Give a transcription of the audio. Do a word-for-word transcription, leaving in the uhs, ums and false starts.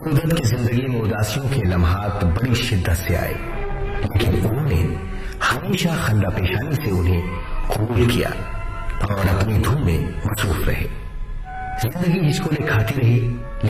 कुदरत की जिंदगी में उदासियों के लम्हात बड़ी शिद्दत से आए, लेकिन उन्होंने हमेशा खंदा पेशानी से उन्हें कबूल किया और अपनी धुन में मसरूफ रहे। जिंदगी हिचकोले खाती रही,